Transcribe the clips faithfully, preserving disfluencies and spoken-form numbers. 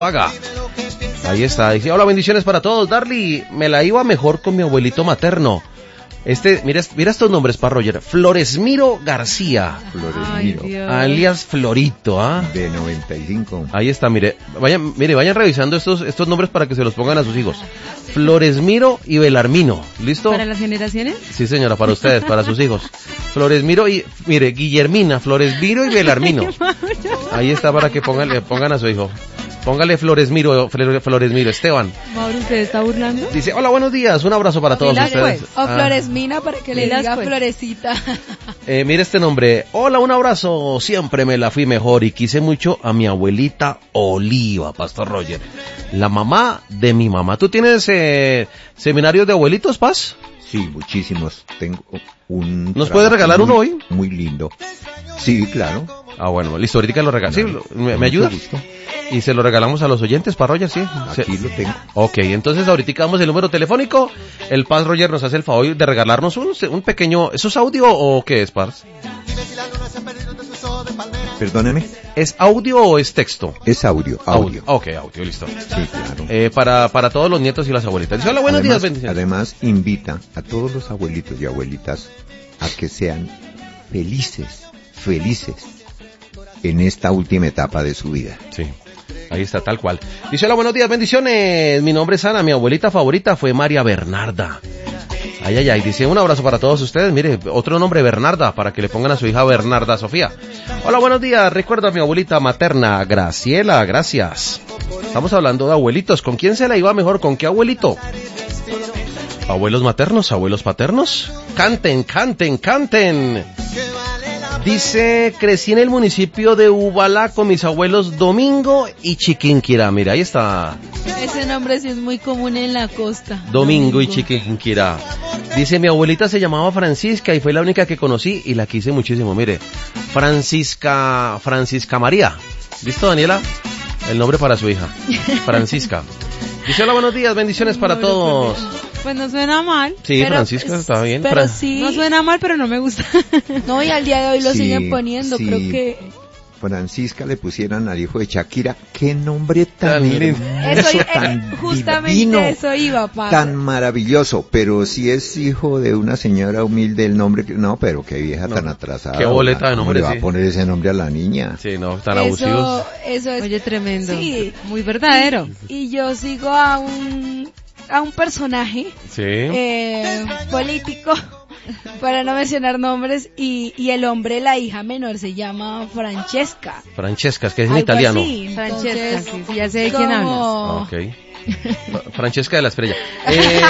Paga. Ahí está. Dice, hola, bendiciones para todos. Darly, me la iba mejor con mi abuelito materno. Este, mira, mira estos nombres para Roger. Floresmiro García. Floresmiro. Alias Florito, ¿ah? De noventa y cinco. Ahí está, mire. Vayan, mire, vayan revisando estos, estos nombres para que se los pongan a sus hijos. Floresmiro y Belarmino. ¿Listo? ¿Para las generaciones? Sí, señora, para ustedes, para sus hijos. Floresmiro y, mire, Guillermina, Floresmiro y Belarmino. Ahí está para que pongan, le pongan a su hijo. Póngale Floresmiro, Floresmiro, Esteban. Mauro, ¿usted está burlando? Dice, hola, buenos días, un abrazo para todos ustedes. Pues. O ah. Floresmina para que le diga pues. Florecita. Eh, mire este nombre, hola, un abrazo, siempre me la fui mejor y quise mucho a mi abuelita Oliva, Pastor Roger, la mamá de mi mamá. ¿Tú tienes eh, seminarios de abuelitos, Paz? Sí, muchísimos. Tengo un... ¿Nos puede regalar muy, uno hoy? Muy lindo. Sí, claro. Ah, bueno, listo, ahorita lo regalo. Sí, No, ¿me, me ayuda? Gusto. Y se lo regalamos a los oyentes, para Roger, sí. Aquí se... lo tengo. Ok, entonces ahorita damos el número telefónico. El Paz Roger nos hace el favor de regalarnos un, un pequeño... ¿Eso es audio o qué es, Paz? Perdóneme. ¿Es audio o es texto? Es audio, audio. audio. Ok, audio, listo. Sí, claro. Eh, para, para todos los nietos y las abuelitas. Dice, hola, buenos además, días, bendiciones. Además, invita a todos los abuelitos y abuelitas a que sean felices, felices en esta última etapa de su vida. Sí. Ahí está, tal cual. Dice, hola, buenos días, bendiciones. Mi nombre es Ana, mi abuelita favorita fue María Bernarda. Ay, ay, ay. Dice, un abrazo para todos ustedes. Mire, otro nombre, Bernarda, para que le pongan a su hija Bernarda Sofía. Hola, buenos días. Recuerda a mi abuelita materna, Graciela, gracias. Estamos hablando de abuelitos. ¿Con quién se la iba mejor? ¿Con qué abuelito? ¿Abuelos maternos? ¿Abuelos paternos? Canten, canten, canten. Dice, crecí en el municipio de Ubalá con mis abuelos Domingo y Chiquinquirá. Mira, ahí está. Ese nombre sí es muy común en la costa. Domingo, Domingo. y Chiquinquirá. Dice, mi abuelita se llamaba Francisca y fue la única que conocí y la quise muchísimo. Mire, Francisca, Francisca María. ¿Listo, Daniela? El nombre para su hija. Francisca. Dice, hola, buenos días, bendiciones para todos. Pues no suena mal. Sí, pero, Francisca, está bien. Pero Fra- sí. No suena mal, pero no me gusta. No, y al día de hoy lo Sí, siguen poniendo, sí. creo que... Francisca le pusieran al hijo de Shakira, qué nombre tan, Tan lindo. hermoso, Eso, tan eh, justamente divino, eso iba, pa. tan maravilloso, pero si es hijo de una señora humilde, el nombre, que- no, pero qué vieja No, tan atrasada. qué boleta de ¿Cómo nombre, le va sí. a poner ese nombre a la niña? Sí, no, tan eso, abusivos. eso es... Oye, tremendo. Sí. Muy verdadero. Y, y yo sigo a un, a un personaje Sí. eh, político, para no mencionar nombres, y, y el hombre, la hija menor, se llama Francesca. Francesca, es que es en Algo italiano. así. Francesca, Entonces, sí, sí, ya sé de quién como- hablas. Ok. Francesca de la Estrella. Eh,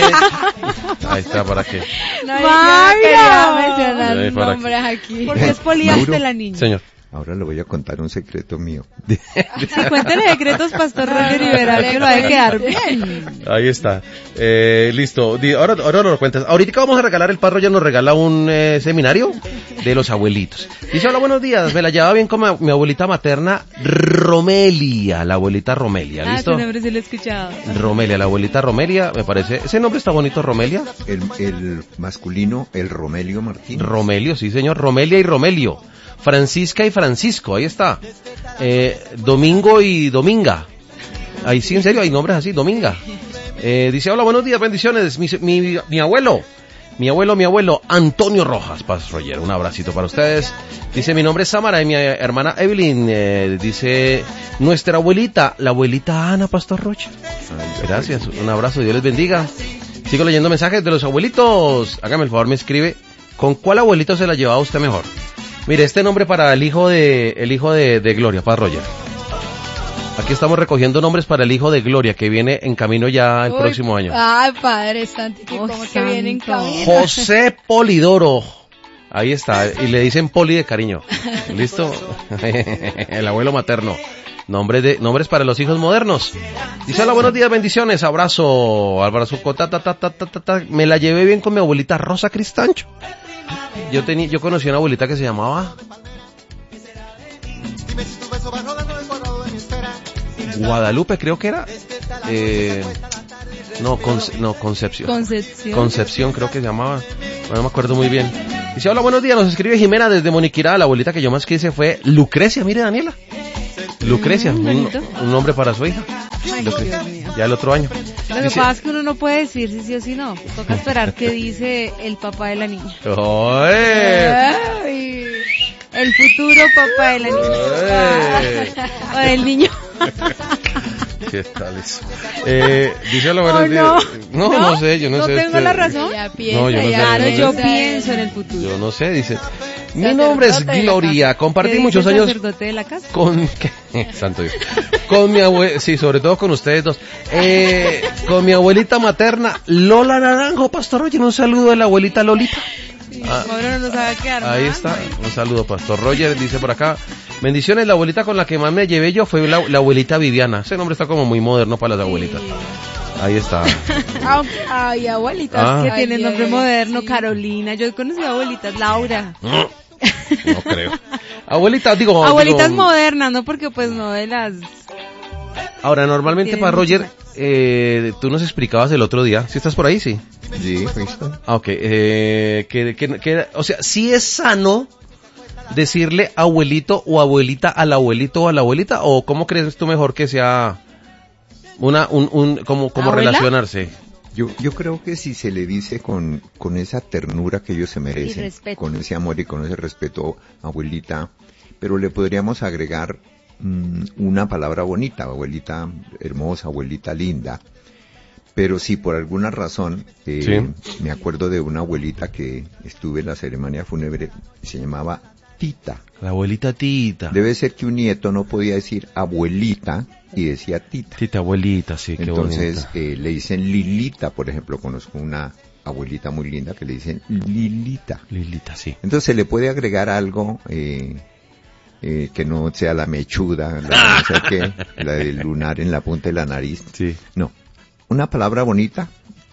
ahí está, ¿para qué? No, yo ¡Mayra! no quería mencionar Ay, ¿para nombres aquí. Porque es poliante Mauro. la niña. Señor. Ahora le voy a contar un secreto mío. Sí, cuéntale secretos, Pastor Roger, y verá que lo va a quedar bien. Ahí está. Eh, listo. Di- Ahora, ahora nos lo cuentas. Ahorita vamos a regalar, el Padre ya nos regala un eh, seminario de los abuelitos. Dice, hola, buenos días. Me la llevaba bien con mi, mi abuelita materna, Romelia. La abuelita Romelia, Ah, ¿listo? ese nombre sí lo he escuchado. Romelia, la abuelita Romelia, me parece. Ese nombre está bonito, Romelia. El, el masculino, el Romelio Martínez. Romelio, sí, señor. Romelia y Romelio. Francisca y Francisco, ahí está. Eh, Domingo y Dominga. Ahí sí, en serio, hay nombres así, Dominga. Eh, dice, hola, buenos días, bendiciones. Mi, mi, mi abuelo, mi abuelo, mi abuelo, Antonio Rojas, Paz Roger, un abracito para ustedes. Dice, mi nombre es Samara y mi hermana Evelyn. Eh, dice, nuestra abuelita, la abuelita Ana, Pastor Roger. Gracias, un abrazo, Dios les bendiga. Sigo leyendo mensajes de los abuelitos. Hágame el favor, me escribe, ¿con cuál abuelito se la llevaba usted mejor? Mire, este nombre para el hijo de el hijo de, de Gloria, Paz Roger. Aquí estamos recogiendo nombres para el hijo de Gloria, que viene en camino ya el Uy, próximo año. Ay, Padre Santo, que Oh, como que viene en santo. camino. José Polidoro. Ahí está, y le dicen Poli de cariño. ¿Listo? El abuelo materno. Nombres de nombres para los hijos modernos. Dice, hola, buenos días, bendiciones, abrazo, abrazo, ta, ta, ta, ta, ta, ta, ta. Me la llevé bien con mi abuelita Rosa Cristancho. Yo tenía, yo conocí a una abuelita que se llamaba Guadalupe, creo que era. Eh, no, Conce- no, Concepción. Concepción. Concepción, creo que se llamaba. No me acuerdo muy bien. Dice, hola, buenos días, nos escribe Jimena desde Moniquirá. La abuelita que yo más quise fue Lucrecia, mire, Daniela. Lucrecia, Mm, un, bonito. un nombre para su hija. Ay, Lo que- Dios mío. ya el otro año. Lo que Dice- pasa es que uno no puede decir si sí o si no. Toca esperar qué dice el papá de la niña. ¡Oye! Ay. El futuro papá de la niña. ¡Oye! O del niño. ¿Qué tal eso? Eh, dice lo buenos Oh, días. no. No, no, ¿No? sé, yo no, ¿No sé. tengo este- la razón? Ella piensa, No, yo no sé, ella Claro, no sé. yo piensa. pienso en el futuro. Yo no sé, dice. Mi Sacerdote nombre es de la Gloria, compartí ¿Qué dice muchos el años sacerdote de la casa? con... ¿qué? Santo Dios. Con mi abuela, sí, sobre todo con ustedes dos. Eh, con mi abuelita materna, Lola Naranjo, Pastor Roger, un saludo de la abuelita Lolita. Ah, Ahora no nos va a quedar ahí mal, está, ¿no? un saludo, Pastor Roger, dice por acá. Bendiciones, la abuelita con la que más me llevé yo fue la, la abuelita Viviana. Ese nombre está como muy moderno para las abuelitas. Ahí está. Aunque, ay, abuelitas. Ah. Que Ay, tiene nombre ay, moderno, sí. Carolina. Yo conocí a abuelitas, Laura. No, no creo. Abuelita, digo... Abuelitas digo, modernas, ¿no? Porque pues no de las... Ahora, normalmente Tienen para Roger, muchos eh, tú nos explicabas el otro día, ¿si estás por ahí? Sí. Sí, listo. Ah, ok, eh, que, que, que, o sea, sí es sano decirle abuelito o abuelita al abuelito o a la abuelita, o cómo crees tú mejor que sea una, un, un, como, como ¿Abuela? relacionarse. Yo, yo creo que si se le dice con, con esa ternura que ellos se Y merecen, respeto. con ese amor y con ese respeto, abuelita, pero le podríamos agregar mm, una palabra bonita, abuelita hermosa, abuelita linda. Pero si por alguna razón, eh, Sí. me acuerdo de una abuelita que estuve en la ceremonia fúnebre, se llamaba Tita. La abuelita Tita. Debe ser que un nieto no podía decir abuelita y decía Tita. Tita abuelita, sí, qué Entonces bonita. eh, le dicen Lilita, por ejemplo, conozco una abuelita muy linda que le dicen Lilita. Lilita, sí. Entonces se le puede agregar algo eh, eh, que no sea la mechuda, la, no sé qué, la del lunar en la punta de la nariz. Sí. No, una palabra bonita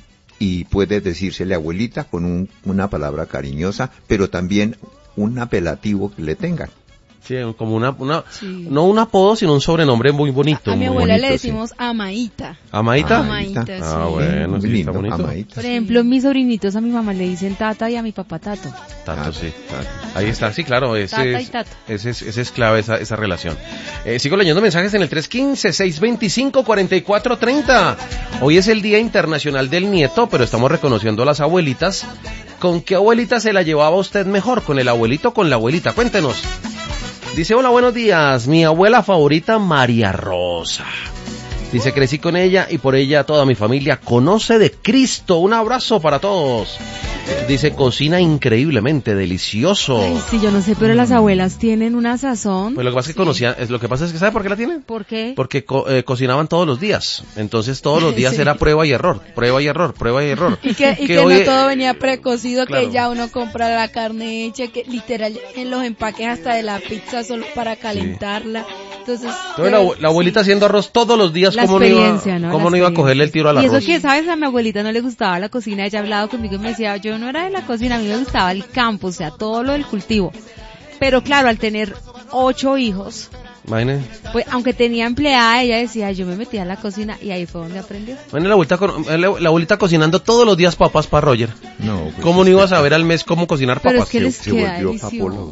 y puede decírsele abuelita con un, una palabra cariñosa, pero también un apelativo que le tengan. Sí, como una, una, Sí. no un apodo, sino un sobrenombre muy bonito. A mi muy abuela bonito, le sí. decimos Amaíta. ¿Amaita? Amaita, sí. Ah, bueno, Muy sí, lindo, está bonito. amadita. Por ejemplo, mis sobrinitos a mi mamá le dicen tata y a mi papá tato. Tato, sí. Tato. Ahí está, sí, claro, ese Tata y es, tato. ese es, ese es clave esa, esa relación. Eh, sigo leyendo mensajes en el tres uno cinco, seis dos cinco, cuatro cuatro tres cero. Hoy es el Día Internacional del Nieto, pero estamos reconociendo a las abuelitas. ¿Con qué abuelita se la llevaba usted mejor? ¿Con el abuelito o con la abuelita? Cuéntenos. Dice, hola, buenos días. Mi abuela favorita, María Rosa. Dice, crecí con ella y por ella toda mi familia conoce de Cristo. Un abrazo para todos. Dice, cocina increíblemente delicioso. Ay, sí, yo no sé, pero las abuelas tienen una sazón. Pues lo que pasa es que conocían, es lo que pasa es que ¿sabe por qué la tienen? ¿Por qué? Porque co- eh, cocinaban todos los días. Entonces todos los días Sí. era prueba y error, prueba y error, prueba y error. Y que, y que hoy- no todo venía precocido, Claro. que ya uno compra la carne hecha, que literal en los empaques hasta de la pizza solo para calentarla. Entonces, Entonces, la, abue- la abuelita haciendo arroz todos los días, La ¿cómo no iba, experiencia, ¿no? cómo La no iba a experiencia. cogerle el tiro al Y arroz? eso que, ¿sabes? A mi abuelita no le gustaba la cocina. Ella ha hablado conmigo y me decía, yo no era de la cocina, a mí me gustaba el campo, o sea, todo lo del cultivo. Pero claro, al tener ocho hijos, Imagine, pues aunque tenía empleada, ella decía, yo me metía a la cocina y ahí fue donde aprendió. imagine la abuelita, co- la, la abuelita cocinando todos los días papas para Roger. No, pues ¿Cómo no es iba a que saber al mes cómo cocinar Pero papas? es que les se queda volvió delicioso. papólogo.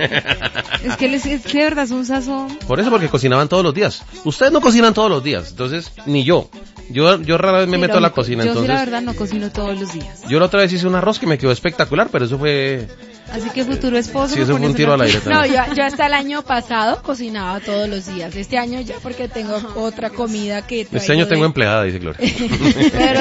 Es que les, es que de verdad es un sazón. Por eso, porque cocinaban todos los días. Ustedes no cocinan todos los días, entonces, ni yo. Yo, yo rara vez me meto a la Irónico. cocina, Yo sí la entonces. verdad no cocino todos los días. Yo la otra vez hice un arroz que me quedó espectacular, pero eso fue... Así que futuro esposo. Sí, me eso fue un pones tiro una- al aire No, también. yo, yo hasta el año pasado cocinaba todos los días. Este año ya porque tengo otra comida que traigo Este año tengo de- empleada, dice Gloria. pero,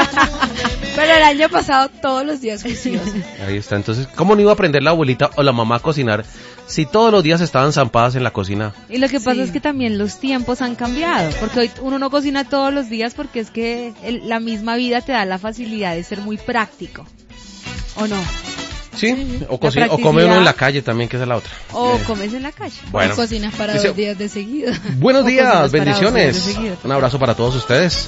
pero el año pasado todos los días juiciosa. Ahí está. Entonces, ¿cómo no iba a aprender la abuelita o la mamá a cocinar si todos los días estaban zampadas en la cocina? Y lo que pasa Sí. es que también los tiempos han cambiado, porque hoy uno no cocina todos los días porque es que el- la misma vida te da la facilidad de ser muy práctico. ¿O no? ¿Sí? O, La cocina, o come practicidad. uno en la calle también, que esa es la otra. O comes en la calle. Bueno. O cocinas para Dice- dos días de seguido. Buenos O días, cocinas para bendiciones. dos días de seguido. Un abrazo para todos ustedes.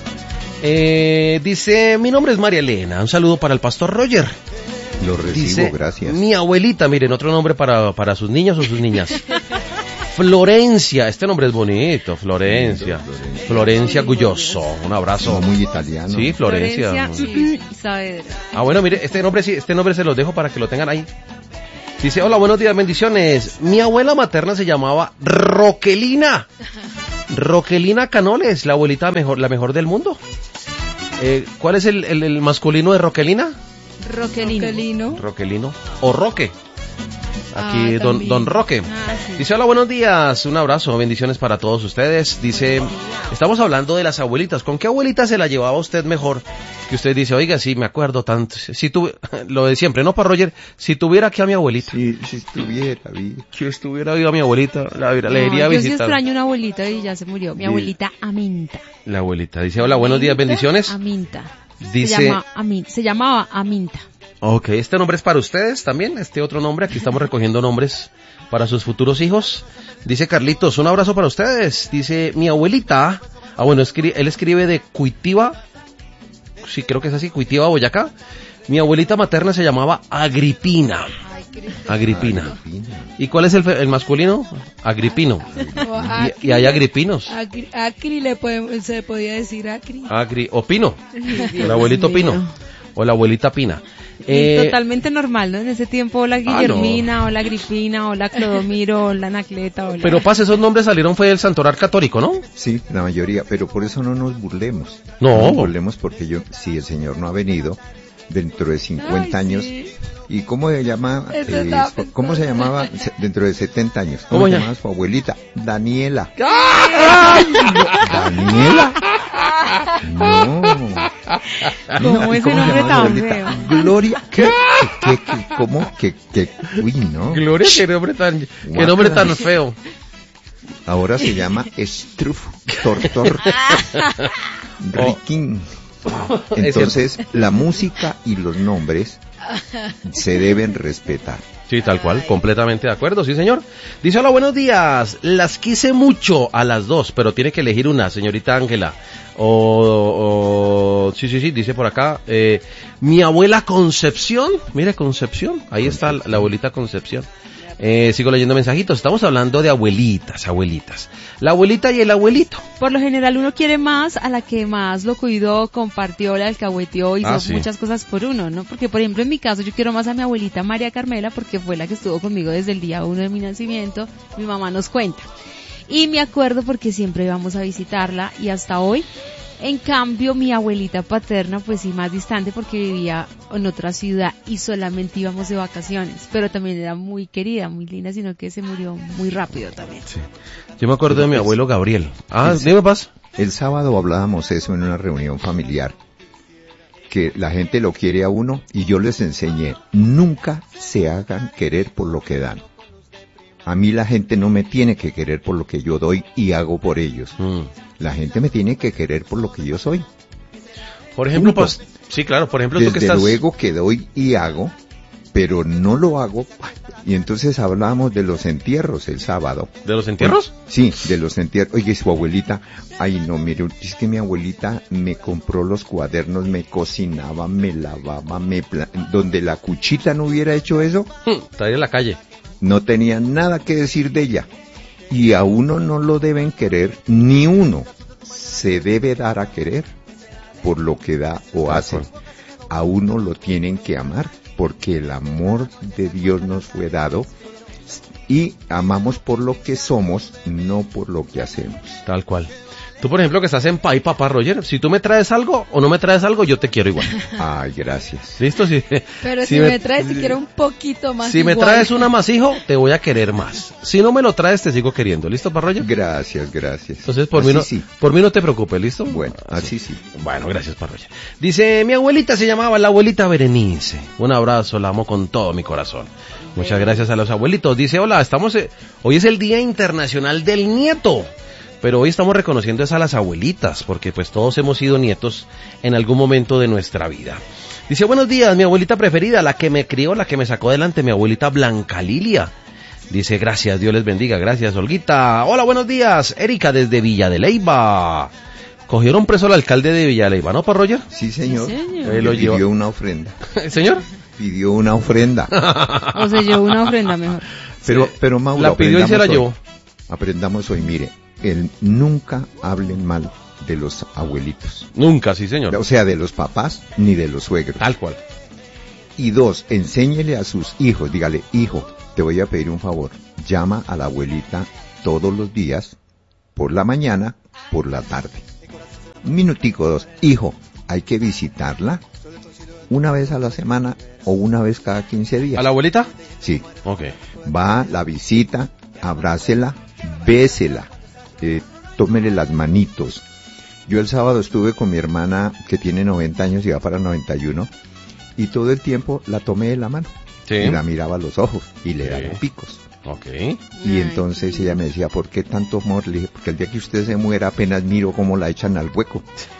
Eh, dice, mi nombre es María Elena. Un saludo para el pastor Roger. Lo recibo, Dice, gracias. mi abuelita, miren, otro nombre para, para sus niños o sus niñas. Florencia, este nombre es bonito, Florencia. Florencia. Florencia Gulloso, un abrazo. No, muy italiano. Sí, Florencia. Florencia y Saavedra. Ah, bueno, mire, este nombre sí, este nombre se los dejo para que lo tengan ahí. Dice, hola, buenos días, bendiciones. Mi abuela materna se llamaba Roquelina. Roquelina Canoles, la abuelita mejor, la mejor del mundo. Eh, ¿Cuál es el, el, el masculino de Roquelina? Roquelino. Roquelino. Roquelino o Roque. Aquí Ah, don, también. don Roque. Ah, sí. Dice, hola, buenos días, un abrazo, bendiciones para todos ustedes. Dice, estamos hablando de las abuelitas. ¿Con qué abuelita se la llevaba usted mejor? Que usted dice, oiga, sí, me acuerdo tanto. Si tuve, lo de siempre, ¿no, para Roger? Si tuviera aquí a mi abuelita. Si, si estuviera, vi. Si estuviera viva mi abuelita, la, la No, iría a yo sí visitar. extraño una abuelita y ya se murió. Mi Sí. abuelita Aminta. La abuelita dice, hola, buenos días, bendiciones. Aminta. Dice- Se, llama Amin- se llamaba Aminta. Ok, este nombre es para ustedes también, este otro nombre, aquí estamos recogiendo nombres para sus futuros hijos. Dice Carlitos, un abrazo para ustedes. Dice, mi abuelita, ah bueno, escri- él escribe de Cuitiva, sí creo que es así, Cuitiva, Boyacá. Mi abuelita materna se llamaba Agripina. Agripina. Agripina. ¿Y cuál es el, fe- el masculino? Agripino. O Y, y hay agripinos. Acri, Acri le puede- se podía decir Acri. Agri, o Pino. El abuelito Dios mío. Pino. O la abuelita Pina. Y Eh, totalmente normal, ¿no? En ese tiempo, hola no. Guillermina, hola Agripina, hola Clodomiro, hola Anacleta, hola... pero pasa, esos nombres salieron fue del santoral católico, ¿no? Sí, la mayoría, pero por eso no nos burlemos. No. nos burlemos porque yo, si el Señor no ha venido dentro de cincuenta Ay, años, sí. ¿y cómo se llama? Eso eh, estaba su- ¿Cómo se llamaba se- dentro de setenta años? ¿Cómo, ¿Cómo se ya? llamaba su abuelita? Daniela. ¿Daniela? No. ¿Cómo ¿y ese se nombre llamaba tan su abuelita? feo? Gloria. ¿Qué? ¿Qué? ¿Qué? ¿Cómo? ¿Qué? ¿Qué? Uy, no. Gloria, qué nombre tan, qué Guácala. nombre tan feo. Ahora se llama Struf Tortor Riquín. Entonces, la música y los nombres se deben respetar. Sí, tal cual, completamente de acuerdo, sí señor. Dice, hola, buenos días, las quise mucho a las dos, pero tiene que elegir una, señorita Ángela. O, o, sí, sí, sí, dice por acá, eh, mi abuela Concepción, mire Concepción, ahí está la, la abuelita Concepción. Eh, sigo leyendo mensajitos, estamos hablando de abuelitas, abuelitas. La abuelita y el abuelito. Por lo general uno quiere más a la que más lo cuidó, compartió, la alcahueteó, hizo Ah, sí. muchas cosas por uno, ¿no? Porque por ejemplo en mi caso yo quiero más a mi abuelita María Carmela porque fue la que estuvo conmigo desde el día uno de mi nacimiento, mi mamá nos cuenta. Y me acuerdo porque siempre íbamos a visitarla y hasta hoy. En cambio, mi abuelita paterna, pues sí, más distante porque vivía en otra ciudad y solamente íbamos de vacaciones, pero también era muy querida, muy linda, sino que se murió muy rápido también. Sí. Yo me acuerdo de mi abuelo Gabriel. Ah, Sí. dime paz. El sábado hablábamos eso en una reunión familiar, que la gente lo quiere a uno y yo les enseñé, nunca se hagan querer por lo que dan. A mí la gente no me tiene que querer por lo que yo doy y hago por ellos. Mm. La gente me tiene que querer por lo que yo soy. Por ejemplo, Punto. pues, sí, claro, por ejemplo, tú que Desde estás... luego que doy y hago, pero no lo hago. Y entonces hablábamos de los entierros el sábado. ¿De los entierros? Sí, de los entierros. Oye, su abuelita, ay no, mire, es que mi abuelita me compró los cuadernos, me cocinaba, me lavaba, me pla- donde la cuchita no hubiera hecho eso, Está ahí en la calle. no tenía nada que decir de ella. Y a uno no lo deben querer, ni uno se debe dar a querer por lo que da o De hace. acuerdo. A uno lo tienen que amar, porque el amor de Dios nos fue dado y amamos por lo que somos, no por lo que hacemos. Tal cual. Tú, por ejemplo, que estás en Pai, papá Roger, si tú me traes algo o no me traes algo, yo te quiero igual. Ay, gracias. ¿Listo? Si, Pero si, me, traes, te quiero un poquito más. si me igual. traes un amasijo, te voy a querer más. Si no me lo traes, te sigo queriendo. ¿Listo, papá Roger? Gracias, gracias. Entonces, por Así mí, no, sí. por mí no te preocupes, ¿listo? Bueno, así sí. Bueno, gracias, papá Roger. Dice, mi abuelita se llamaba la abuelita Berenice. Un abrazo, la amo con todo mi corazón. Muchas gracias a los abuelitos. Dice, hola, estamos, eh, hoy es el Día Internacional del Nieto. Pero hoy estamos reconociendo es a las abuelitas, porque pues todos hemos sido nietos en algún momento de nuestra vida. Dice, buenos días, mi abuelita preferida, la que me crió, la que me sacó adelante, mi abuelita Blanca Lilia. Dice, gracias, Dios les bendiga, gracias, Olguita. Hola, buenos días, Erika desde Villa de Leyva. Cogieron preso al alcalde de Villa de Leyva, ¿no, pa Roger? Sí, señor. Sí, señor. Eh, lo Le pidió llevó. una ofrenda. ¿Señor? Pidió una ofrenda. O se llevó una ofrenda mejor. Pero, Sí. pero Mauro, La pidió y se la aprendamos hoy. llevó. Aprendamos hoy, mire, el nunca hablen mal de los abuelitos. Nunca, sí, señor. O sea, de los papás ni de los suegros. Tal cual. Y dos, enséñele a sus hijos, dígale, hijo, te voy a pedir un favor, llama a la abuelita todos los días por la mañana, por la tarde. Un minutico, dos. Hijo, hay que visitarla una vez a la semana o una vez cada quince días. ¿A la abuelita? Sí. Ok. Va, la visita, abrácela, bésela, eh, tómele las manitos. Yo el sábado estuve con mi hermana que tiene noventa años y va para noventa y uno y todo el tiempo la tomé de la mano. Sí. Y la miraba a los ojos y le Sí. daba picos. Ok. Y entonces ella me decía, ¿por qué tanto amor? Le dije, porque el día que usted se muera apenas miro cómo la echan al hueco.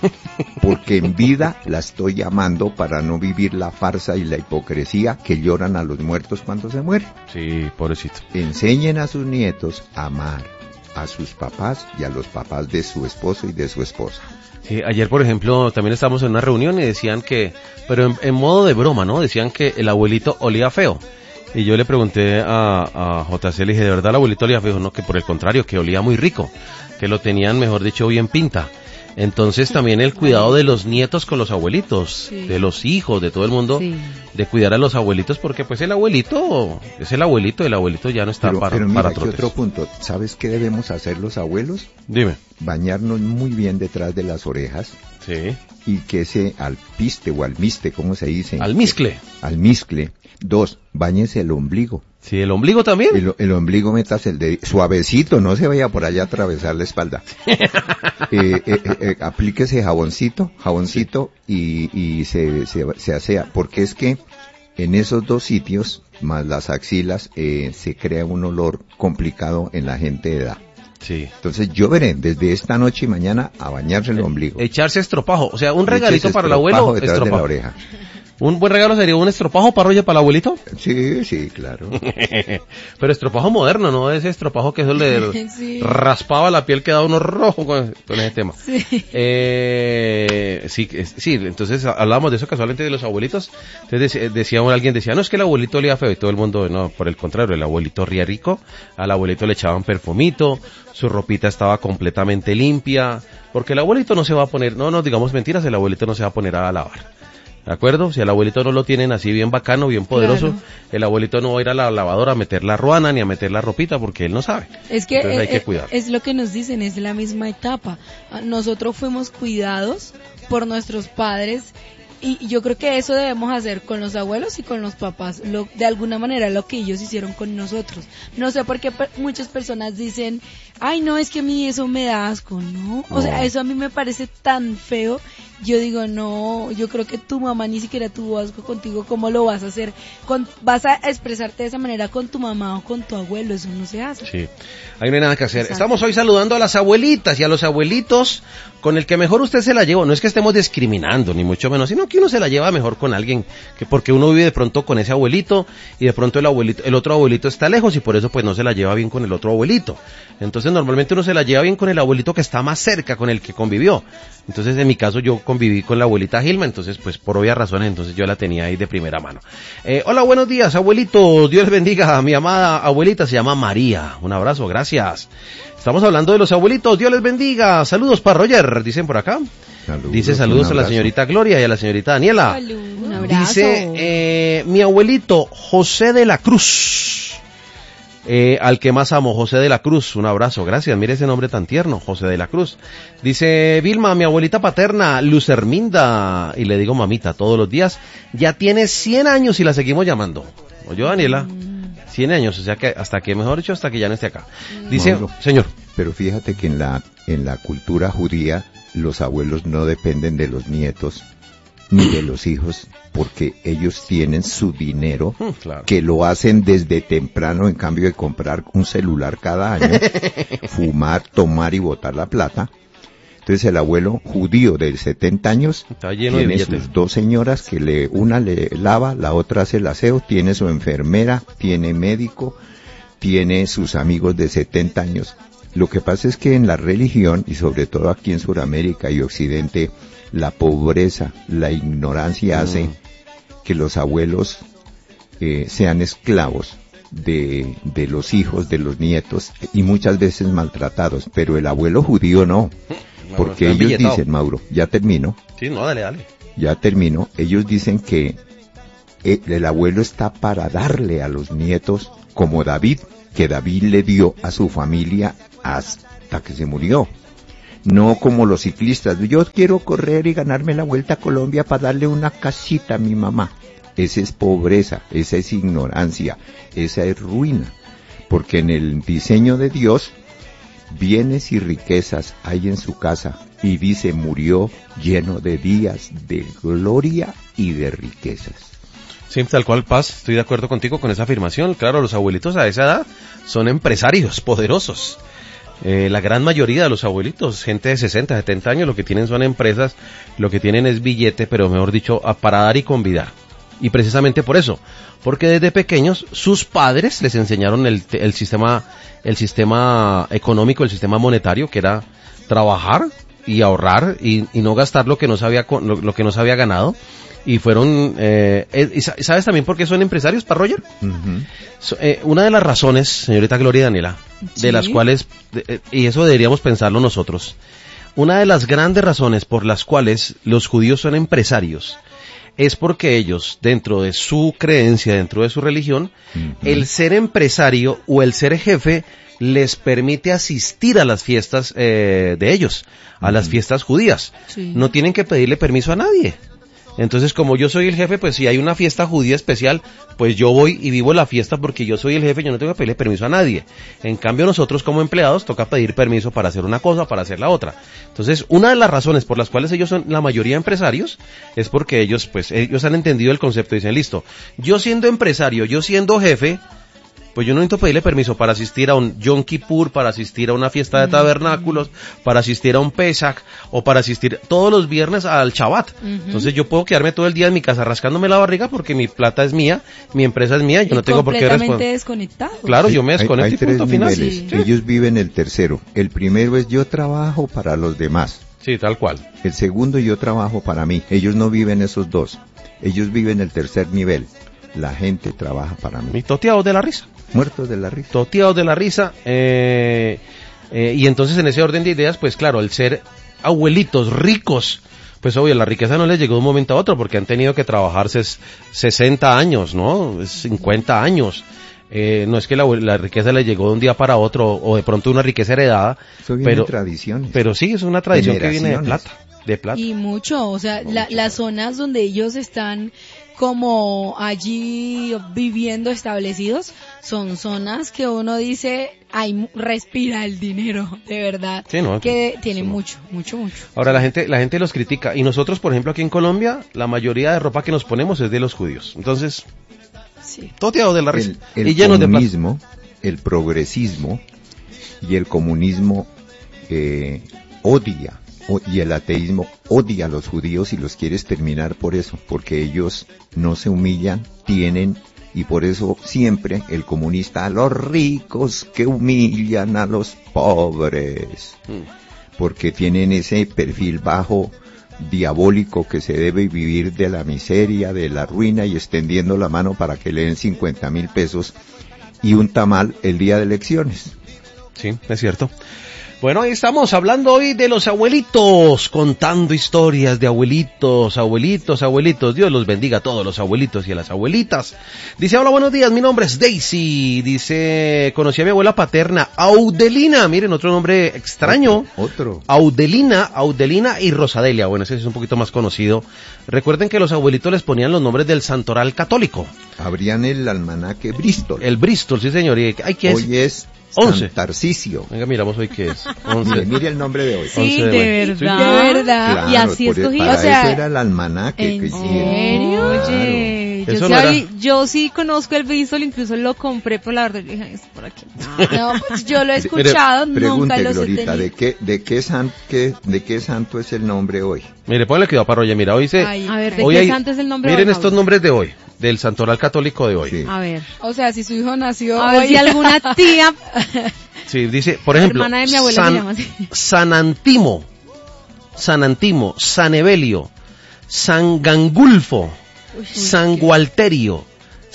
Porque en vida la estoy amando para no vivir la farsa y la hipocresía que lloran a los muertos cuando se mueren. Sí, pobrecito. Enseñen a sus nietos a amar a sus papás y a los papás de su esposo y de su esposa. Sí, ayer, por ejemplo, también estábamos en una reunión y decían que, pero en, en modo de broma, ¿no? Decían que el abuelito olía feo. Y yo le pregunté a, a J C, le dije, ¿de verdad el abuelito olía feo? No, que por el contrario, que olía muy rico, que lo tenían, mejor dicho, bien pinta. Entonces también el cuidado de los nietos con los abuelitos, Sí. de los hijos, de todo el mundo, Sí. de cuidar a los abuelitos, porque pues el abuelito es el abuelito, el abuelito ya no está Pero, para, pero mira, para aquí trotes. otro punto. ¿Sabes qué debemos hacer los abuelos? Dime. Bañarnos muy bien detrás de las orejas Sí. y que ese alpiste o almiste, ¿cómo se dice? Almizcle. Almizcle. Dos, bañese el ombligo. Sí, el ombligo también. El, el ombligo metas el de suavecito, no se vaya por allá a atravesar la espalda. eh, eh, eh, eh, aplíquese jaboncito, jaboncito y, y se, se, se asea, porque es que en esos dos sitios, más las axilas, eh, se crea un olor complicado en la gente de edad. Sí. Entonces yo veré desde esta noche y mañana a bañarse el ombligo. Echarse estropajo, o sea, un regalito Échese para el estropajo abuelo, detrás de la estropajo. oreja. Un buen regalo sería un estropajo parroya para el abuelito. Sí, sí, claro. Pero estropajo moderno, no ese estropajo que eso le Sí. raspaba la piel, quedaba uno rojo con, con ese tema. Sí. Eh, sí, es- sí, entonces hablábamos de eso casualmente de los abuelitos. Entonces decía, decía alguien, decía, no es que el abuelito olía feo y todo el mundo, no, por el contrario, el abuelito olía rico, al abuelito le echaban perfumito, su ropita estaba completamente limpia, porque el abuelito no se va a poner, no, no digamos mentiras, el abuelito no se va a poner a lavar. ¿De acuerdo? Si al abuelito no lo tienen así bien bacano, bien poderoso, Claro. el abuelito no va a ir a la lavadora a meter la ruana ni a meter la ropita porque él no sabe. Es que, Entonces hay eh, que eh, cuidar. es lo que nos dicen, es la misma etapa. Ah, Nosotros fuimos cuidados por nuestros padres y yo creo que eso debemos hacer con los abuelos y con los papás, lo, de alguna manera lo que ellos hicieron con nosotros. No sé por qué per- muchas personas dicen, ay no, es que a mí eso me da asco, ¿no? O sea, No. eso a mí me parece tan feo. Yo digo, no, yo creo que tu mamá ni siquiera tuvo asco contigo, ¿cómo lo vas a hacer? Con, ¿Vas a expresarte de esa manera con tu mamá o con tu abuelo? Eso no se hace. Sí, ahí no hay nada que hacer. Exacto. Estamos hoy saludando a las abuelitas y a los abuelitos con el que mejor usted se la lleva. No es que estemos discriminando, ni mucho menos, sino que uno se la lleva mejor con alguien, que porque uno vive de pronto con ese abuelito y de pronto el abuelito, el otro abuelito está lejos y por eso pues no se la lleva bien con el otro abuelito. Entonces normalmente uno se la lleva bien con el abuelito que está más cerca, con el que convivió. Entonces en mi caso yo conviví con la abuelita Gilma, entonces pues por obvias razones, entonces yo la tenía ahí de primera mano. Eh, hola, buenos días, abuelito, Dios les bendiga, mi amada abuelita se llama María, un abrazo, gracias. Estamos hablando de los abuelitos, Dios les bendiga, saludos para Roger, dicen por acá. Saludos, Dice saludos un a la abrazo. señorita Gloria y a la señorita Daniela. Un abrazo. Dice eh, mi abuelito José de la Cruz. Eh, al que más amo, José de la Cruz, un abrazo, gracias, mire ese nombre tan tierno, José de la Cruz. Dice Vilma, mi abuelita paterna, Luz Herminda, y le digo mamita todos los días, ya tiene cien años y la seguimos llamando. ¿Oye, Daniela? cien años, o sea que hasta que, mejor dicho, hasta que ya no esté acá. Dice, Mauro. señor, Pero fíjate que en la, en la cultura judía los abuelos no dependen de los nietos ni de los hijos porque ellos tienen su dinero mm, claro. que lo hacen desde temprano en cambio de comprar un celular cada año, fumar, tomar y botar la plata. Entonces el abuelo judío de setenta años Está lleno de tiene billetes. sus dos señoras que le, una le lava, la otra hace el aseo, tiene su enfermera, tiene médico, tiene sus amigos de setenta años. Lo que pasa es que en la religión, y sobre todo aquí en Sudamérica y Occidente, la pobreza, la ignorancia hace Mm. que los abuelos eh, sean esclavos de, de los hijos, de los nietos, y muchas veces maltratados, pero el abuelo judío no, No, porque está ellos embilletado. dicen, Mauro, ya termino, Sí, no, dale, dale. ya termino, ellos dicen que eh, el abuelo está para darle a los nietos como David, que David le dio a su familia hasta hasta que se murió. No como los ciclistas, yo quiero correr y ganarme la Vuelta a Colombia para darle una casita a mi mamá. Esa es pobreza, esa es ignorancia, esa es ruina. Porque en el diseño de Dios, bienes y riquezas hay en su casa, y dice, murió lleno de días de gloria y de riquezas. Sí, tal cual, Paz, estoy de acuerdo contigo con esa afirmación. Claro, los abuelitos a esa edad son empresarios poderosos. Eh, la gran mayoría de los abuelitos, gente de sesenta, setenta años, lo que tienen son empresas, lo que tienen es billete, pero mejor dicho, a para dar y convidar. Y precisamente por eso, porque desde pequeños sus padres les enseñaron el, el sistema, el sistema económico, el sistema monetario, que era trabajar y ahorrar y, y no gastar lo que no se había, lo, lo que no se había ganado. Y fueron, eh, eh, ¿sabes también por qué son empresarios, para Roger? Uh-huh. So, eh, una de las razones, señorita Gloria y Daniela, ¿sí? de las cuales, de, eh, y eso deberíamos pensarlo nosotros, una de las grandes razones por las cuales los judíos son empresarios es porque ellos, dentro de su creencia, dentro de su religión, uh-huh. el ser empresario o el ser jefe les permite asistir a las fiestas eh, de ellos, a uh-huh. las fiestas judías. Sí. No tienen que pedirle permiso a nadie. Entonces, como yo soy el jefe, pues si hay una fiesta judía especial, pues yo voy y vivo la fiesta porque yo soy el jefe, yo no tengo que pedirle permiso a nadie. En cambio, nosotros como empleados toca pedir permiso para hacer una cosa, para hacer la otra. Entonces, una de las razones por las cuales ellos son la mayoría empresarios es porque ellos, pues, ellos han entendido el concepto y dicen, listo, yo siendo empresario, yo siendo jefe, pues yo no necesito pedirle permiso para asistir a un Yom Kippur, para asistir a una fiesta de tabernáculos, para asistir a un Pesach, o para asistir todos los viernes al Shabbat. Uh-huh. Entonces yo puedo quedarme todo el día en mi casa rascándome la barriga porque mi plata es mía, mi empresa es mía, yo y no tengo por qué responder. Completamente desconectado. Claro, yo me desconecto hay, hay y punto tres final. niveles. Sí. Ellos viven el tercero. El primero es yo trabajo para los demás. Sí, tal cual. El segundo, yo trabajo para mí. Ellos no viven esos dos. Ellos viven el tercer nivel. La gente trabaja para mí. Y toteados de la risa. Muertos de la risa. Toteados de la risa. Eh, eh, y entonces en ese orden de ideas, pues claro, el ser abuelitos ricos, pues obvio, la riqueza no les llegó de un momento a otro porque han tenido que trabajar ses, sesenta años, ¿no? cincuenta años. Eh, no es que la, la riqueza les llegó de un día para otro o de pronto una riqueza heredada. Eso viene pero, de tradiciones. Pero sí, es una tradición que viene de plata. De plata. Y mucho, o sea, la, las zonas donde ellos están como allí viviendo establecidos son zonas que uno dice, ay, respira el dinero, de verdad, sí, no, que sí, tiene sí, mucho, mucho, mucho. Ahora la gente, la gente los critica y nosotros, por ejemplo, aquí en Colombia, la mayoría de ropa que nos ponemos es de los judíos. Entonces, sí. toteado de la risa. El, el y llenos comunismo, de plata. El progresismo y el comunismo eh, odia. Y el ateísmo odia a los judíos y los quiere exterminar por eso, porque ellos no se humillan, tienen, y por eso siempre el comunista, a los ricos que humillan a los pobres, porque tienen ese perfil bajo, diabólico, que se debe vivir de la miseria, de la ruina, y extendiendo la mano para que le den cincuenta mil pesos y un tamal el día de elecciones. Sí, es cierto. Bueno, ahí estamos hablando hoy de los abuelitos, contando historias de abuelitos, abuelitos, abuelitos. Dios los bendiga a todos los abuelitos y a las abuelitas. Dice, hola, buenos días, mi nombre es Daisy. Dice, conocí a mi abuela paterna, Audelina. Miren, otro nombre extraño. Otro. otro. Audelina, Audelina y Rosadelia. Bueno, ese es un poquito más conocido. Recuerden que los abuelitos les ponían los nombres del santoral católico. Abrían el almanaque Bristol. El Bristol, sí señor. Y, ay, ¿qué es? Hoy es once. San Tarcisio. Venga, miramos hoy qué es. once. Mire, mire el nombre de hoy. Sí, de, de verdad. Sí, de verdad. Claro, y así por, escogí. para O sea, eso era el almanaque. ¿en que serio? Oye, yo, Eso sí no era- habí- yo sí conozco el Bristol, incluso lo compré, pero la verdad dije, es por aquí. no, pues yo lo he escuchado, nunca Pregunte, los he Glorita, tenido. ¿de qué, de qué san, qué, de qué santo es el nombre hoy? Mire, ponle cuidado para Roger. Mira, hoy dice... Ay, A ver, ¿de hoy qué hay- santo es el nombre Miren hoy, estos Mauro? nombres de hoy, del santoral católico de hoy. Sí. A ver. O sea, si su hijo nació A ver hoy. si alguna tía, Sí, dice, por ejemplo, hermana de mi abuela San, se llama así. San Antimo, San Antimo, San Evelio, San Gangulfo, San Gualterio,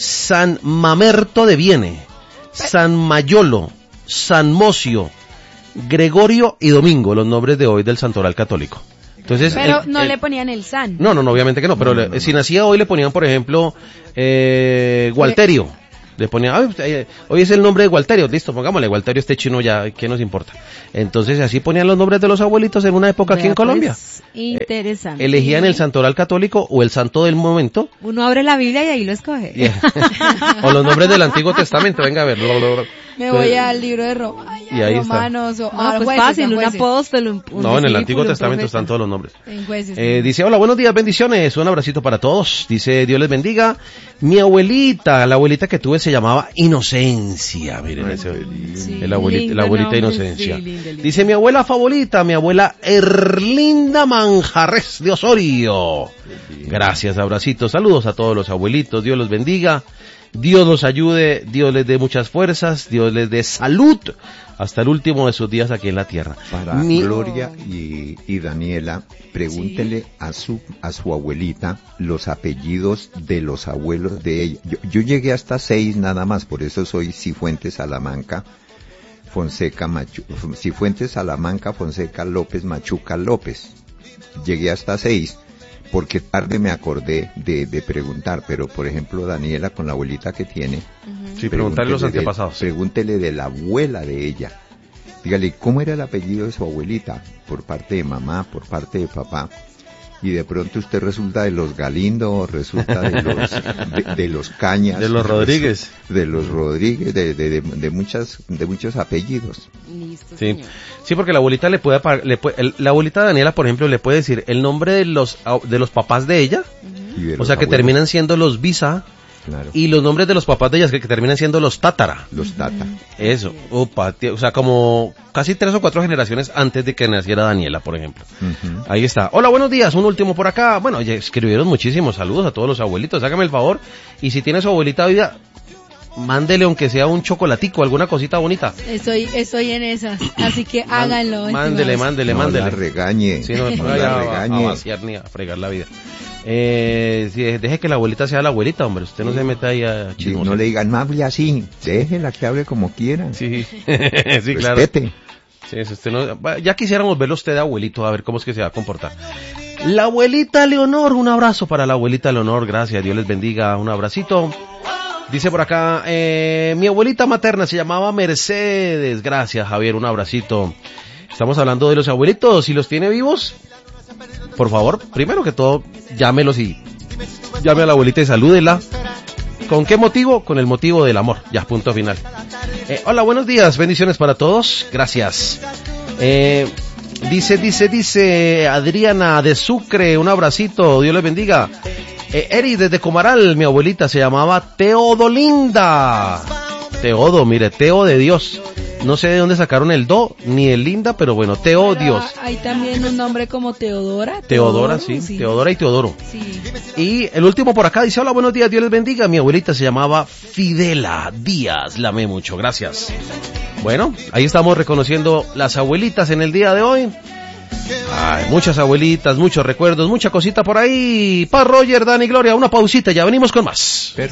San Mamerto de Viene, San Mayolo, San Mocio, Gregorio y Domingo, los nombres de hoy del santoral católico. Entonces, Pero el- no el- le ponían el san. No, no, no, obviamente que no, pero No, le- no, no. si nacía hoy le ponían, por ejemplo, eh, Gualterio, Le ponía, "Ay, eh, hoy es el nombre de Gualterio", listo, pongámosle Gualterio este chino ya, ¿qué nos importa? Entonces así ponían los nombres de los abuelitos en una época aquí Vea, en Colombia. pues, interesante. Eh, elegían el santoral católico o el santo del momento. Uno abre la Biblia y ahí lo escoge. Yeah. O los nombres del Antiguo Testamento, venga a ver. Me voy al libro de Ro- ay, Y ahí está. Romanos o No, a pues jueces, fácil, a un jueces. apóstol, un, un No, en el discípulo, Antiguo un Testamento profeta. están todos los nombres. En jueces. Eh, dice, hola, buenos días, bendiciones, un abracito para todos. Dice, Dios les bendiga. Mi abuelita, la abuelita que tuve se llamaba Inocencia. Miren, Ay, ese, qué lindo. Sí, el abuelita, lindo la abuelita nombre, Inocencia. sí, lindo, lindo. Dice, mi abuela favorita, mi abuela Erlinda Manjarres de Osorio. Gracias, abracitos, saludos a todos los abuelitos, Dios los bendiga. Dios los ayude, Dios les dé muchas fuerzas, Dios les dé salud hasta el último de sus días aquí en la tierra. Para Mi- Gloria y, y Daniela, pregúntele a su a su abuelita los apellidos de los abuelos de ella. Yo, yo llegué hasta seis nada más, por eso soy Cifuentes Salamanca, Fonseca Machu, Cifuentes Salamanca, Fonseca López, Machuca López. Llegué hasta seis, porque tarde me acordé de, de preguntar, pero por ejemplo Daniela con la abuelita que tiene, Sí, preguntarle los pregúntele de- antepasados. pregúntele de la abuela de ella. Dígale, ¿cómo era el apellido de su abuelita? Por parte de mamá, por parte de papá. Y de pronto usted resulta de los Galindo, resulta de los, de, de los Cañas. De los Rodríguez. De los Rodríguez, de, de, de, de muchas, de muchos apellidos. Listo, Sí, señor. sí, porque la abuelita le puede, apar- le puede el- la abuelita Daniela, por ejemplo, le puede decir el nombre de los au- de los papás de ella, Y de o los sea que abuelos, terminan siendo los bisa, claro, y los nombres de los papás de ellas que, que terminan siendo los tátara. los Tata. Eso, opa, tío, o sea, como casi tres o cuatro generaciones antes de que naciera Daniela, por ejemplo. Ujú. Ahí está. Hola, buenos días, un último por acá. Bueno, ya escribieron muchísimos saludos a todos los abuelitos, hágame el favor. Y si tiene su abuelita viva, mándele aunque sea un chocolatico, alguna cosita bonita. Estoy, estoy en esas, así que háganlo. Mándele, estimados. mándele, No mándele. la regañe, Sí, no, no, no vaya la a, a regañe. vaciar ni a fregar la vida. Eh, sí, deje que la abuelita sea la abuelita, hombre. Usted no se meta ahí a Sí, chismosear. no le digan, no hable así, déjela que hable como quiera. Sí, sí, claro. Respete. Sí, si usted no, va, ya quisiéramos verlo usted de abuelito, a ver cómo es que se va a comportar. La abuelita Leonor, un abrazo para la abuelita Leonor, gracias, Dios les bendiga, un abracito. Dice por acá, eh, mi abuelita materna se llamaba Mercedes, gracias Javier, un abracito. Estamos hablando de los abuelitos, si los tiene vivos, por favor, primero que todo, llámelos y llame a la abuelita y salúdela. ¿Con qué motivo? Con el motivo del amor, ya, punto final. Eh, hola, buenos días, bendiciones para todos, gracias. Eh, dice, dice, dice Adriana de Sucre, un abracito, Dios les bendiga. Eh, Eri desde Comaral, mi abuelita se llamaba Teodolinda. Teodo, mire, Teo de Dios. No sé de dónde sacaron el do, ni el linda, pero bueno, Teo Pero Dios. Hay también un nombre como Teodora. Teodora, Teodoro, sí, Teodora y Teodoro. Sí. Y el último por acá dice, hola, buenos días, Dios les bendiga. Mi abuelita se llamaba Fidela Díaz, la amé mucho, gracias. Bueno, ahí estamos reconociendo las abuelitas en el día de hoy. Ay, muchas abuelitas, muchos recuerdos, mucha cosita por ahí. Pa Roger, Dani, Gloria, una pausita, ya venimos con más.